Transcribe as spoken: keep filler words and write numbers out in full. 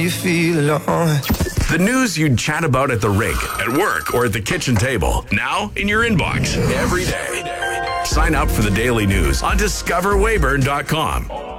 you feel alone. The news you'd chat about at the rink, at work, or at the kitchen table. Now in your inbox every day. Sign up for the daily news on discover weyburn dot com.